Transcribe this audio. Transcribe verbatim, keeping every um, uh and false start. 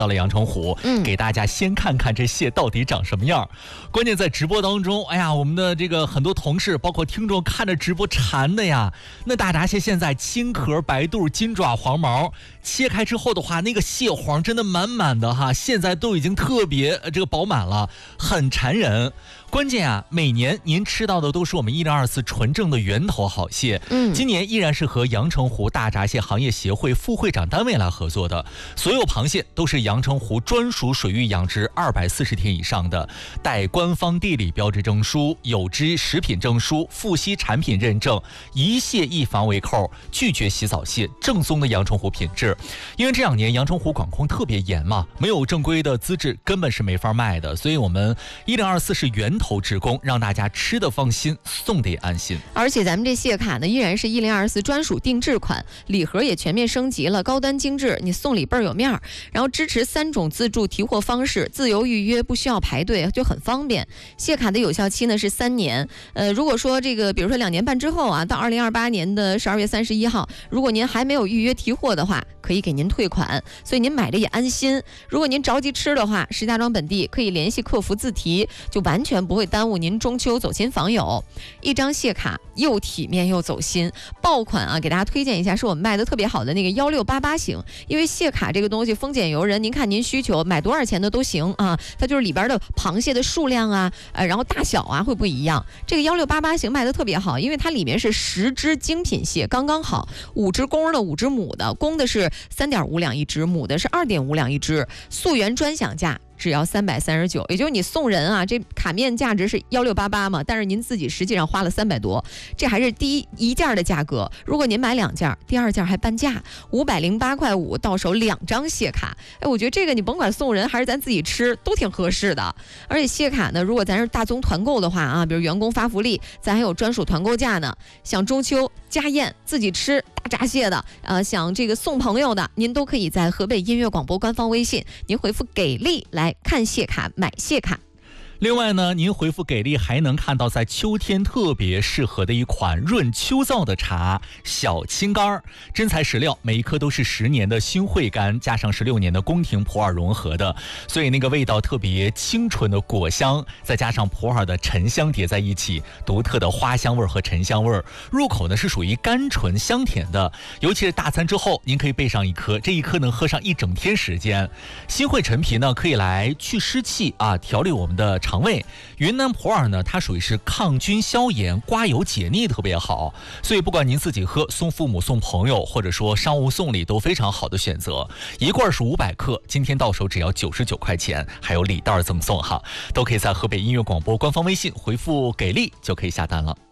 到了阳澄湖，嗯，给大家先看看这蟹到底长什么样。关键在直播当中，哎呀，我们的这个很多同事，包括听众看着直播馋的呀。那大闸蟹现在青壳、白肚、金爪、黄毛，切开之后的话，那个蟹黄真的满满的哈，现在都已经特别这个饱满了，很馋人。关键啊，每年您吃到的都是我们一零二四纯正的源头好蟹。嗯，今年依然是和阳澄湖大闸蟹行业协会副会长单位来合作的，所有螃蟹都是阳澄湖专属水域养殖二百四十天以上的，带官方地理标志证书、有机食品证书、富硒产品认证，一蟹一防为扣，拒绝洗澡蟹，正宗的阳澄湖品质。因为这两年阳澄湖管控特别严嘛，没有正规的资质根本是没法卖的，所以我们一零二四是源头直供，让大家吃得放心，送得也安心。 而且咱们这蟹卡呢，依然是一零二四专属定制款，礼盒也全面升级了，高端精致，你送礼倍儿有面儿。然后支持三种自助提货方式，自由预约，不需要排队，就很方便。蟹卡的有效期呢是三年，呃，如果说这个，比如说两年半之后啊，到二零二八年的十二月三十一号，如果您还没有预约提货的话，可以给您退款，所以您买的也安心。如果您着急吃的话，石家庄本地可以联系客服自提，就完全不会耽误您中秋走亲访友。一张蟹卡又体面又走心，爆款啊，给大家推荐一下，是我们卖的特别好的那个幺六八八型。因为蟹卡这个东西丰俭由人，您看您需求买多少钱的都行啊，它就是里边的螃蟹的数量啊，呃，然后大小啊会不一样。这个幺六八八型卖的特别好，因为它里面是十只精品蟹，刚刚好，五只公的，五只母的，公的是三点五两一只，母的是二点五两一只，溯源专享价。只要三百三十九，也就是你送人啊，这卡面价值是幺六八八嘛，但是您自己实际上花了三百多，这还是第一一件的价格。如果您买两件，第二件还半价，五百零八块五到手两张蟹卡。哎，我觉得这个你甭管送人还是咱自己吃都挺合适的。而且蟹卡呢，如果咱是大宗团购的话啊，比如员工发福利，咱还有专属团购价呢。想中秋家宴自己吃大闸蟹的，呃，想这个送朋友的，您都可以在河北音乐广播官方微信，您回复给力来看蟹卡买蟹卡。 另外呢，您回复给力还能看到在秋天特别适合的一款润秋燥的茶小青柑，真材实料，每一颗都是十年的新会柑加上十六年的宫廷普洱融合的，所以那个味道特别清纯的果香，再加上普洱的沉香叠在一起，独特的花香味和沉香味，入口呢是属于甘醇香甜的，尤其是大餐之后您可以备上一颗，这一颗能喝上一整天时间。新会陈皮呢可以来去湿气啊，调理我们的肠胃。云南普洱呢，它属于是抗菌消炎、刮油解腻特别好，所以不管您自己喝、送父母、送朋友，或者说商务送礼，都非常好的选择。一罐是五百克，今天到手只要九十九块钱，还有礼袋赠送哈，都可以在河北音乐广播官方微信回复给力就可以下单了。